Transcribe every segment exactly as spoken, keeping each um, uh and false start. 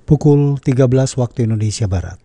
Pukul tiga belas waktu Indonesia Barat.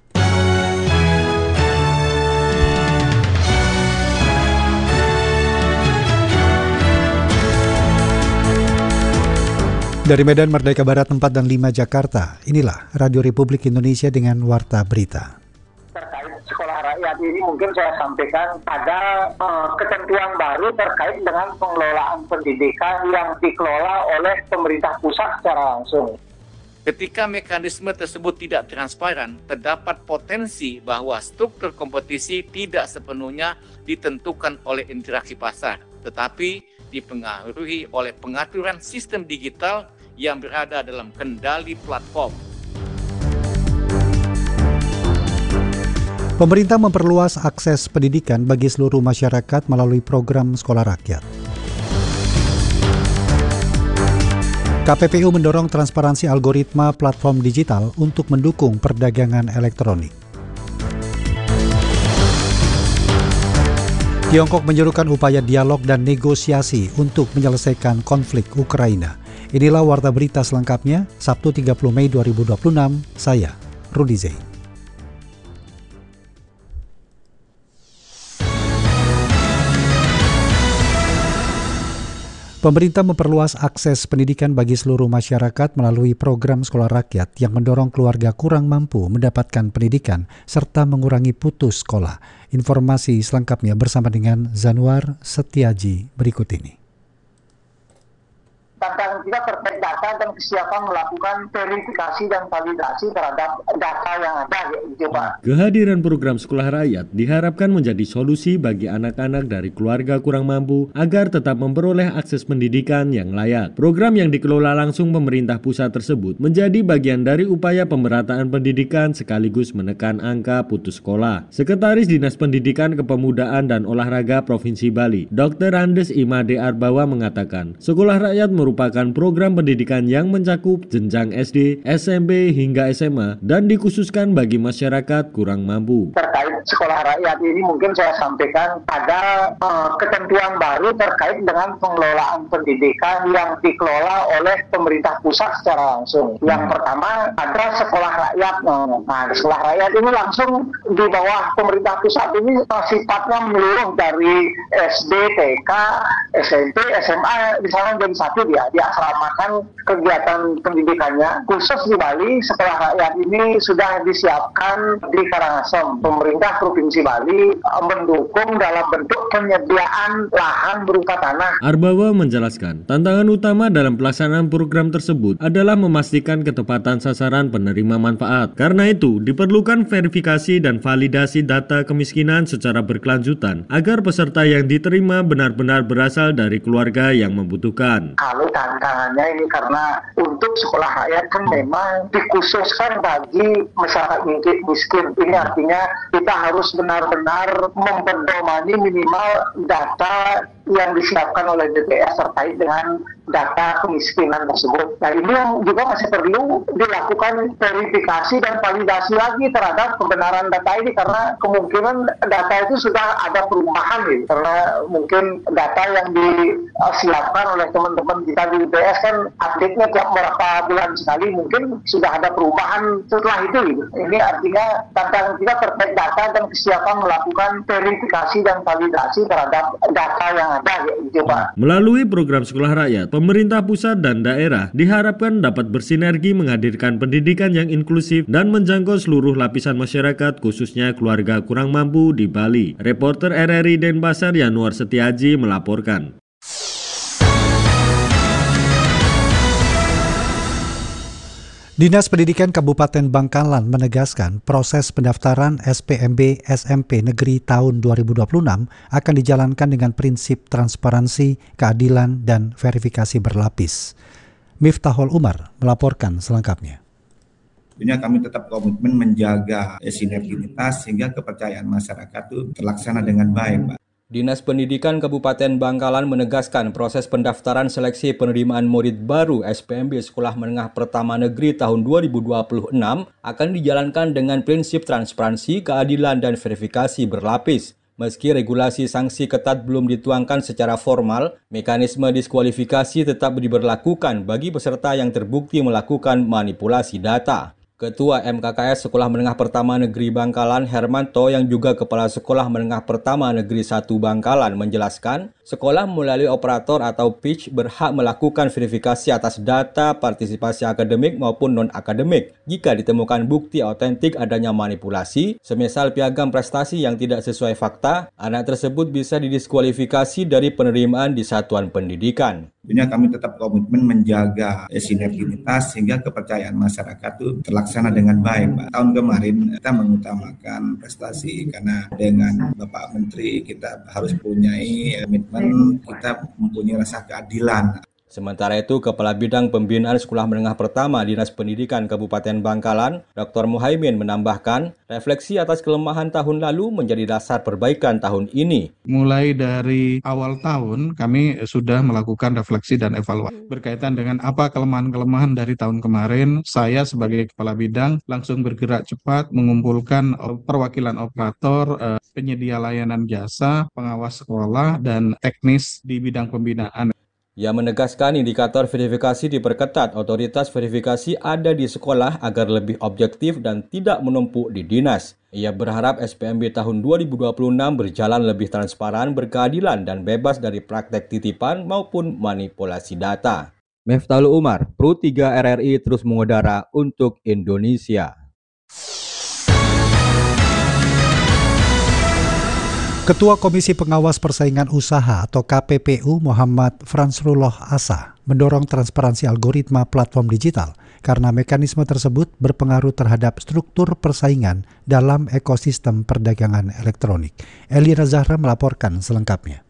Dari Medan Merdeka Barat empat dan lima Jakarta, inilah Radio Republik Indonesia dengan Warta Berita. Terkait sekolah rakyat ini mungkin saya sampaikan ada uh, ketentuan baru terkait dengan pengelolaan pendidikan yang dikelola oleh pemerintah pusat secara langsung. Ketika mekanisme tersebut tidak transparan, terdapat potensi bahwa struktur kompetisi tidak sepenuhnya ditentukan oleh interaksi pasar, tetapi dipengaruhi oleh pengaturan sistem digital yang berada dalam kendali platform. Pemerintah memperluas akses pendidikan bagi seluruh masyarakat melalui program Sekolah Rakyat. K P P U mendorong transparansi algoritma platform digital untuk mendukung perdagangan elektronik. Tiongkok menyerukan upaya dialog dan negosiasi untuk menyelesaikan konflik Ukraina. Inilah Warta Berita selengkapnya, Sabtu tiga puluh Mei dua ribu dua puluh enam, saya Rudi Zain. Pemerintah memperluas akses pendidikan bagi seluruh masyarakat melalui program Sekolah Rakyat yang mendorong keluarga kurang mampu mendapatkan pendidikan serta mengurangi putus sekolah. Informasi selengkapnya bersama dengan Zanuar Setiaji berikut ini. Tantangan kita terkait data dan kesiapan melakukan verifikasi dan validasi terhadap data yang ada, gitu Pak. Kehadiran program Sekolah Rakyat diharapkan menjadi solusi bagi anak-anak dari keluarga kurang mampu agar tetap memperoleh akses pendidikan yang layak. Program yang dikelola langsung pemerintah pusat tersebut menjadi bagian dari upaya pemerataan pendidikan sekaligus menekan angka putus sekolah. Sekretaris Dinas Pendidikan Kepemudaan dan Olahraga Provinsi Bali, Doktor Andes Imade Arbawa mengatakan, Sekolah Rakyat merupakan merupakan program pendidikan yang mencakup jenjang S D, S M P hingga S M A dan dikhususkan bagi masyarakat kurang mampu. Terkait sekolah rakyat ini mungkin saya sampaikan ada uh, ketentuan baru terkait dengan pengelolaan pendidikan yang dikelola oleh pemerintah pusat secara langsung. Yang pertama ada sekolah rakyat. Nah, sekolah rakyat ini langsung di bawah pemerintah pusat ini uh, sifatnya menyeluruh dari S D, T K, S M P, S M A misalnya jadi satu dia. Diasramakan kegiatan pendidikannya khusus di Bali. Sekolah rakyat ini sudah disiapkan di Karangasem. Pemerintah Provinsi Bali mendukung dalam bentuk penyediaan lahan berupa tanah. Arbawa menjelaskan, tantangan utama dalam pelaksanaan program tersebut adalah memastikan ketepatan sasaran penerima manfaat. Karena itu, diperlukan verifikasi dan validasi data kemiskinan secara berkelanjutan agar peserta yang diterima benar-benar berasal dari keluarga yang membutuhkan. Kalau tantangannya ini karena untuk sekolah rakyat kan memang dikhususkan bagi masyarakat miskin. Ini artinya kita harus benar-benar memperdomani minimal data yang disiapkan oleh D P S terkait dengan data kemiskinan tersebut. Nah ini yang juga masih perlu dilakukan verifikasi dan validasi lagi terhadap kebenaran data ini karena kemungkinan data itu sudah ada perubahan gitu. Karena mungkin data yang disiapkan oleh teman-teman kita di D P S kan update-nya tiap berapa bulan sekali, mungkin sudah ada perubahan setelah itu gitu. Ini artinya tantangan kita terkait data dan kesiapan melakukan verifikasi dan validasi terhadap data yang ada gitu Pak. Melalui program Sekolah Rakyat, pemerintah pusat dan daerah diharapkan dapat bersinergi menghadirkan pendidikan yang inklusif dan menjangkau seluruh lapisan masyarakat khususnya keluarga kurang mampu di Bali. Reporter R R I Denpasar Yanuar Setiaji melaporkan. Dinas Pendidikan Kabupaten Bangkalan menegaskan proses pendaftaran S P M B S M P Negeri tahun dua ribu dua puluh enam akan dijalankan dengan prinsip transparansi, keadilan, dan verifikasi berlapis. Miftahul Umar melaporkan selengkapnya. Tentunya kami tetap komitmen menjaga sinergitas sehingga kepercayaan masyarakat itu terlaksana dengan baik, Pak. Dinas Pendidikan Kabupaten Bangkalan menegaskan proses pendaftaran seleksi penerimaan murid baru S P M B Sekolah Menengah Pertama Negeri tahun dua ribu dua puluh enam akan dijalankan dengan prinsip transparansi, keadilan, dan verifikasi berlapis. Meski regulasi sanksi ketat belum dituangkan secara formal, mekanisme diskualifikasi tetap diberlakukan bagi peserta yang terbukti melakukan manipulasi data. Ketua M K K S Sekolah Menengah Pertama Negeri Bangkalan, Hermanto, yang juga Kepala Sekolah Menengah Pertama Negeri satu Bangkalan, menjelaskan, sekolah melalui operator atau P I C berhak melakukan verifikasi atas data partisipasi akademik maupun non-akademik. Jika ditemukan bukti autentik adanya manipulasi, semisal piagam prestasi yang tidak sesuai fakta, anak tersebut bisa didiskualifikasi dari penerimaan di satuan pendidikan. Tentunya kami tetap komitmen menjaga sinergitas sehingga kepercayaan masyarakat itu terlaksana dengan baik, Pak. Tahun kemarin kita mengutamakan prestasi karena dengan Bapak Menteri kita harus punyai komitmen, kita mempunyai rasa keadilan. Sementara itu, Kepala Bidang Pembinaan Sekolah Menengah Pertama Dinas Pendidikan Kabupaten Bangkalan, Doktor Muhaimin, menambahkan, refleksi atas kelemahan tahun lalu menjadi dasar perbaikan tahun ini. Mulai dari awal tahun, kami sudah melakukan refleksi dan evaluasi. Berkaitan dengan apa kelemahan-kelemahan dari tahun kemarin, saya sebagai Kepala Bidang langsung bergerak cepat mengumpulkan perwakilan operator, penyedia layanan jasa, pengawas sekolah, dan teknis di bidang pembinaan. Ia menegaskan indikator verifikasi diperketat, otoritas verifikasi ada di sekolah agar lebih objektif dan tidak menumpuk di dinas. Ia berharap S P M B tahun dua ribu dua puluh enam berjalan lebih transparan, berkeadilan, dan bebas dari praktek titipan maupun manipulasi data. Meftalu Umar, Pro tiga R R I terus mengudara untuk Indonesia. Ketua Komisi Pengawas Persaingan Usaha atau K P P U Muhammad Fansrullah Asa mendorong transparansi algoritma platform digital karena mekanisme tersebut berpengaruh terhadap struktur persaingan dalam ekosistem perdagangan elektronik. Elina Zahra melaporkan selengkapnya.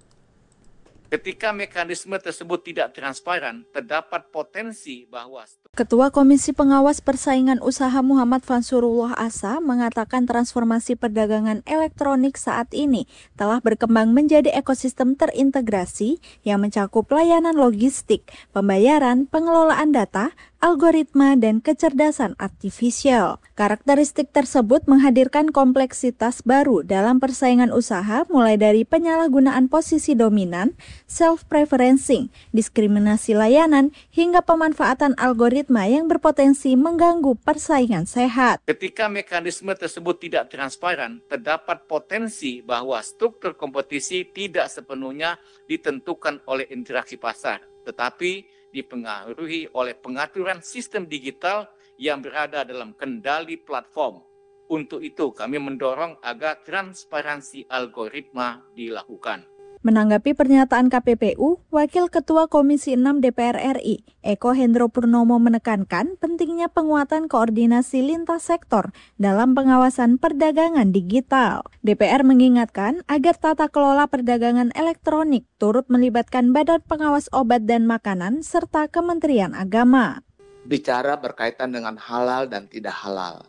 Ketika mekanisme tersebut tidak transparan, terdapat potensi bahwa Ketua Komisi Pengawas Persaingan Usaha Muhammad Fansrullah Asa mengatakan transformasi perdagangan elektronik saat ini telah berkembang menjadi ekosistem terintegrasi yang mencakup layanan logistik, pembayaran, pengelolaan data, algoritma, dan kecerdasan artifisial. Karakteristik tersebut menghadirkan kompleksitas baru dalam persaingan usaha mulai dari penyalahgunaan posisi dominan, self-preferencing, diskriminasi layanan, hingga pemanfaatan algoritma yang berpotensi mengganggu persaingan sehat. Ketika mekanisme tersebut tidak transparan, terdapat potensi bahwa struktur kompetisi tidak sepenuhnya ditentukan oleh interaksi pasar, tetapi dipengaruhi oleh pengaturan sistem digital yang berada dalam kendali platform. Untuk itu, kami mendorong agar transparansi algoritma dilakukan. Menanggapi pernyataan K P P U, Wakil Ketua Komisi enam D P R R I, Eko Hendro Purnomo, menekankan pentingnya penguatan koordinasi lintas sektor dalam pengawasan perdagangan digital. D P R mengingatkan agar tata kelola perdagangan elektronik turut melibatkan Badan Pengawas Obat dan Makanan serta Kementerian Agama. Bicara berkaitan dengan halal dan tidak halal.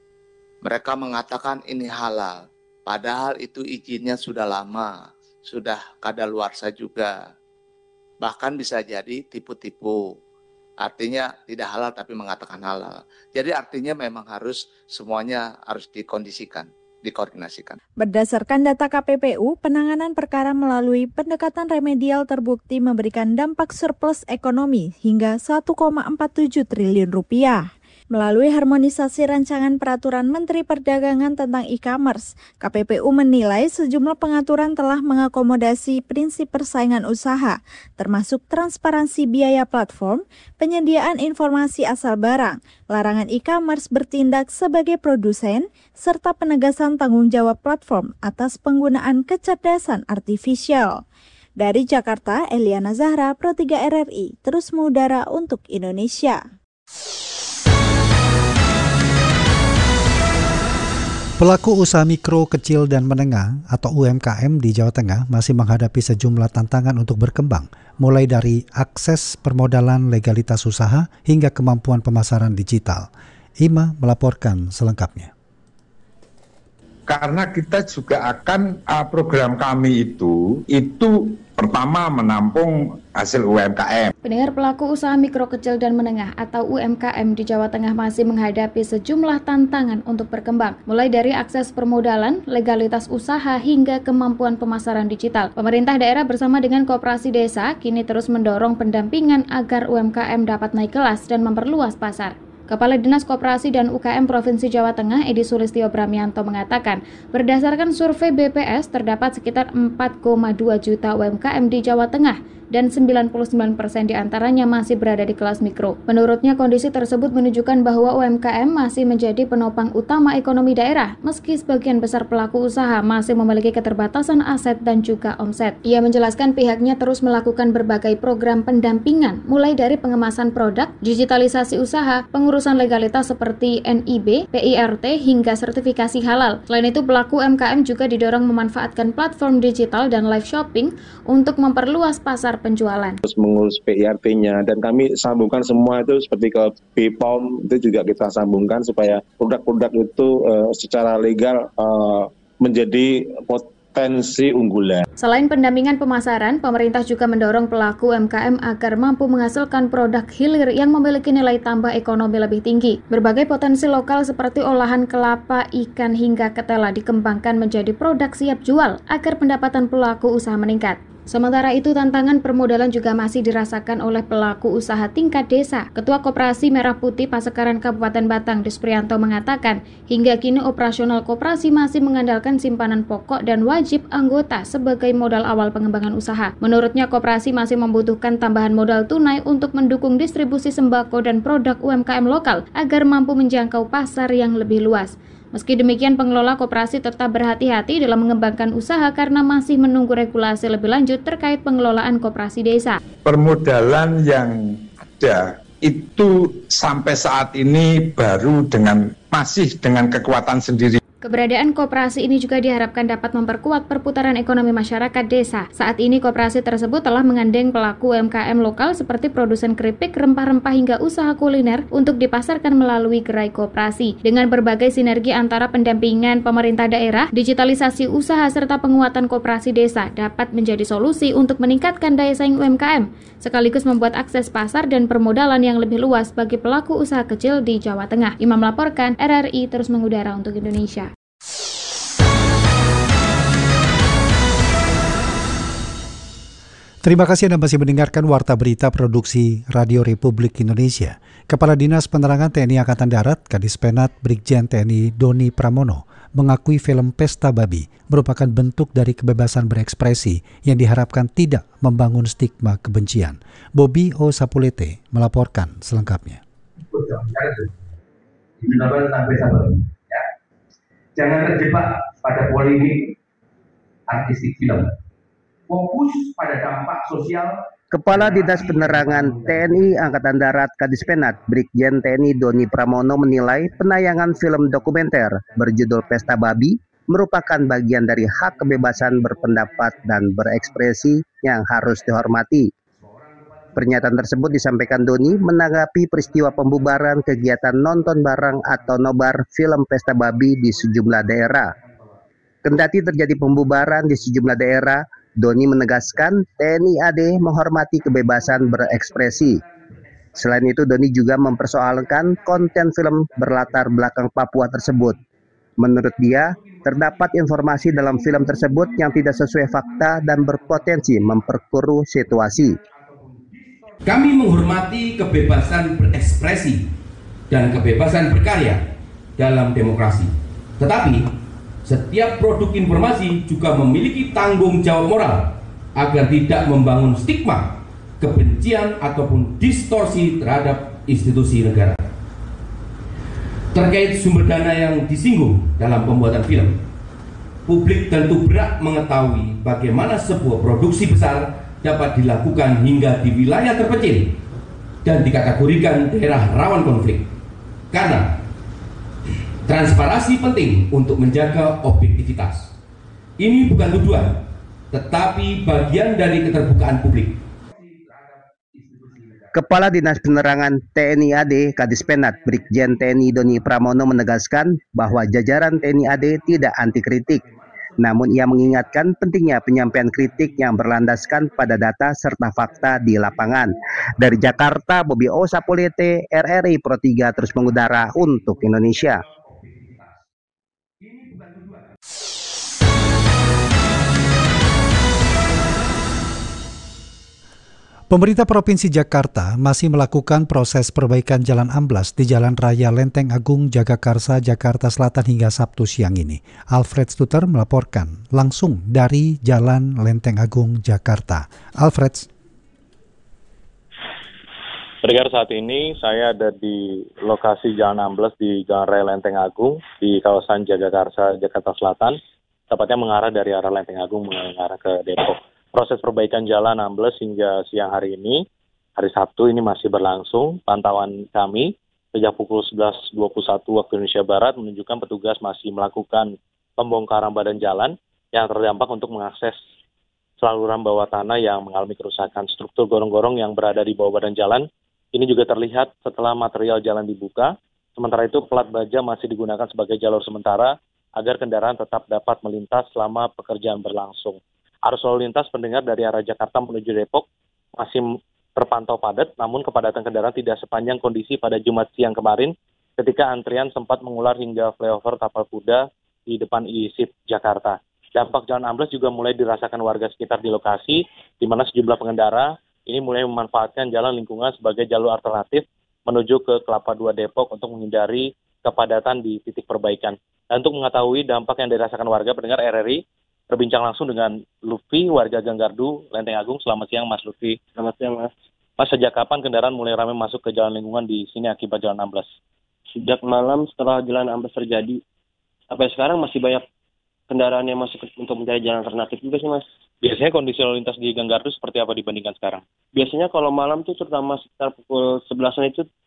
Mereka mengatakan ini halal, padahal itu izinnya sudah lama. Sudah kadaluarsa juga, bahkan bisa jadi tipu-tipu, artinya tidak halal tapi mengatakan halal. Jadi artinya memang harus semuanya harus dikondisikan, dikoordinasikan. Berdasarkan data K P P U, penanganan perkara melalui pendekatan remedial terbukti memberikan dampak surplus ekonomi hingga satu koma empat tujuh triliun rupiah. Melalui harmonisasi rancangan peraturan Menteri Perdagangan tentang e-commerce, K P P U menilai sejumlah pengaturan telah mengakomodasi prinsip persaingan usaha, termasuk transparansi biaya platform, penyediaan informasi asal barang, larangan e-commerce bertindak sebagai produsen, serta penegasan tanggung jawab platform atas penggunaan kecerdasan artifisial. Dari Jakarta, Eliana Zahra, Pro tiga R R I, terus mengudara untuk Indonesia. Pelaku usaha mikro, kecil, dan menengah atau U M K M di Jawa Tengah masih menghadapi sejumlah tantangan untuk berkembang, mulai dari akses permodalan, legalitas usaha, hingga kemampuan pemasaran digital. Ima melaporkan selengkapnya. Karena kita juga akan, program kami itu, itu Pertama, menampung hasil U M K M. Pendengar, pelaku usaha mikro kecil dan menengah atau U M K M di Jawa Tengah masih menghadapi sejumlah tantangan untuk berkembang, mulai dari akses permodalan, legalitas usaha, hingga kemampuan pemasaran digital. Pemerintah daerah bersama dengan koperasi desa kini terus mendorong pendampingan agar U M K M dapat naik kelas dan memperluas pasar. Kepala Dinas Koperasi dan U K M Provinsi Jawa Tengah, Edi Sulistyo Bramianto, mengatakan, berdasarkan survei B P S, terdapat sekitar empat koma dua juta U M K M di Jawa Tengah dan sembilan puluh sembilan persen diantaranya masih berada di kelas mikro. Menurutnya, kondisi tersebut menunjukkan bahwa U M K M masih menjadi penopang utama ekonomi daerah, meski sebagian besar pelaku usaha masih memiliki keterbatasan aset dan juga omset. Ia menjelaskan pihaknya terus melakukan berbagai program pendampingan, mulai dari pengemasan produk, digitalisasi usaha, pengurusan legalitas seperti N I B, P I R T, hingga sertifikasi halal. Selain itu, pelaku U M K M juga didorong memanfaatkan platform digital dan live shopping untuk memperluas pasar penjualan. Terus mengurus P I R T-nya, dan kami sambungkan semua itu seperti ke B P O M, itu juga kita sambungkan supaya produk-produk itu uh, secara legal uh, menjadi potensi unggulan. Selain pendampingan pemasaran, pemerintah juga mendorong pelaku U M K M agar mampu menghasilkan produk hilir yang memiliki nilai tambah ekonomi lebih tinggi. Berbagai potensi lokal seperti olahan kelapa, ikan, hingga ketela dikembangkan menjadi produk siap jual agar pendapatan pelaku usaha meningkat. Sementara itu, tantangan permodalan juga masih dirasakan oleh pelaku usaha tingkat desa. Ketua Koperasi Merah Putih Pasekaran Kabupaten Batang, Disprianto, mengatakan, hingga kini operasional koperasi masih mengandalkan simpanan pokok dan wajib anggota sebagai modal awal pengembangan usaha. Menurutnya, koperasi masih membutuhkan tambahan modal tunai untuk mendukung distribusi sembako dan produk U M K M lokal agar mampu menjangkau pasar yang lebih luas. Meski demikian, pengelola koperasi tetap berhati-hati dalam mengembangkan usaha karena masih menunggu regulasi lebih lanjut terkait pengelolaan koperasi desa. Permodalan yang ada itu sampai saat ini baru dengan masih dengan kekuatan sendiri. Keberadaan koperasi ini juga diharapkan dapat memperkuat perputaran ekonomi masyarakat desa. Saat ini koperasi tersebut telah menggandeng pelaku U M K M lokal seperti produsen keripik, rempah-rempah, hingga usaha kuliner untuk dipasarkan melalui gerai koperasi. Dengan berbagai sinergi antara pendampingan pemerintah daerah, digitalisasi usaha, serta penguatan koperasi desa dapat menjadi solusi untuk meningkatkan daya saing U M K M, sekaligus membuat akses pasar dan permodalan yang lebih luas bagi pelaku usaha kecil di Jawa Tengah. Imam melaporkan, R R I terus mengudara untuk Indonesia. Terima kasih Anda masih mendengarkan Warta Berita Produksi Radio Republik Indonesia. Kepala Dinas Penerangan T N I Angkatan Darat, Kadispenat Brigjen T N I Doni Pramono, mengakui film Pesta Babi merupakan bentuk dari kebebasan berekspresi yang diharapkan tidak membangun stigma kebencian. Bobby O. Sapulete melaporkan selengkapnya. Jangan terjebak pada polemik artistik film. Fokus pada dampak sosial. Kepala Dinas Penerangan T N I Angkatan Darat Kadispenat Brigjen T N I Doni Pramono menilai penayangan film dokumenter berjudul Pesta Babi merupakan bagian dari hak kebebasan berpendapat dan berekspresi yang harus dihormati. Pernyataan tersebut disampaikan Doni menanggapi peristiwa pembubaran kegiatan nonton bareng atau nobar film Pesta Babi di sejumlah daerah. Kendati terjadi pembubaran di sejumlah daerah, Doni menegaskan T N I A D menghormati kebebasan berekspresi. Selain itu, Doni juga mempersoalkan konten film berlatar belakang Papua tersebut. Menurut dia, terdapat informasi dalam film tersebut yang tidak sesuai fakta dan berpotensi memperkeruh situasi. Kami menghormati kebebasan berekspresi dan kebebasan berkarya dalam demokrasi. Tetapi, setiap produk informasi juga memiliki tanggung jawab moral agar tidak membangun stigma, kebencian, ataupun distorsi terhadap institusi negara. Terkait sumber dana yang disinggung dalam pembuatan film, publik tentu berhak mengetahui bagaimana sebuah produksi besar dapat dilakukan hingga di wilayah terpencil dan dikategorikan daerah rawan konflik. Karena transparansi penting untuk menjaga objektivitas. Ini bukan tuduhan, tetapi bagian dari keterbukaan publik. Kepala Dinas Penerangan T N I A D Kadispenat Brigjen T N I Doni Pramono menegaskan bahwa jajaran T N I A D tidak anti kritik. Namun ia mengingatkan pentingnya penyampaian kritik yang berlandaskan pada data serta fakta di lapangan. Dari Jakarta, Bobi Osapolete, R R I Pro tiga terus mengudara untuk Indonesia. Pemerintah Provinsi Jakarta masih melakukan proses perbaikan jalan amblas di Jalan Raya Lenteng Agung Jagakarsa, Jakarta Selatan hingga Sabtu siang ini. Alfred Stuter melaporkan langsung dari Jalan Lenteng Agung, Jakarta. Alfred. Pendengar, saat ini saya ada di lokasi jalan amblas di Jalan Raya Lenteng Agung di kawasan Jagakarsa, Jakarta Selatan, tepatnya mengarah dari arah Lenteng Agung mengarah ke Depok. Proses perbaikan jalan ambles hingga siang hari ini, hari Sabtu ini masih berlangsung. Pantauan kami sejak pukul sebelas dua puluh satu waktu Indonesia Barat menunjukkan petugas masih melakukan pembongkaran badan jalan yang terdampak untuk mengakses saluran bawah tanah yang mengalami kerusakan. Struktur gorong-gorong yang berada di bawah badan jalan ini juga terlihat setelah material jalan dibuka. Sementara itu plat baja masih digunakan sebagai jalur sementara agar kendaraan tetap dapat melintas selama pekerjaan berlangsung. Arus lalu lintas pendengar dari arah Jakarta menuju Depok masih terpantau padat, namun kepadatan kendaraan tidak sepanjang kondisi pada Jumat siang kemarin ketika antrian sempat mengular hingga flyover Tapal Kuda di depan I S I P Jakarta. Dampak jalan ambles juga mulai dirasakan warga sekitar di lokasi, di mana sejumlah pengendara ini mulai memanfaatkan jalan lingkungan sebagai jalur alternatif menuju ke Kelapa dua Depok untuk menghindari kepadatan di titik perbaikan. Dan untuk mengetahui dampak yang dirasakan warga, pendengar R R I berbincang langsung dengan Lutfi, warga Ganggardu, Lenteng Agung. Selamat siang, Mas Lutfi. Selamat siang, Mas. Mas, sejak kapan kendaraan mulai ramai masuk ke jalan lingkungan di sini akibat jalan amblas? Sejak malam setelah jalan amblas terjadi, sampai sekarang masih banyak kendaraan yang masuk untuk mencari jalan alternatif juga sih, Mas. Biasanya kondisi lalu lintas di Ganggardu seperti apa dibandingkan sekarang? Biasanya kalau malam tuh terutama sekitar pukul sebelasan itu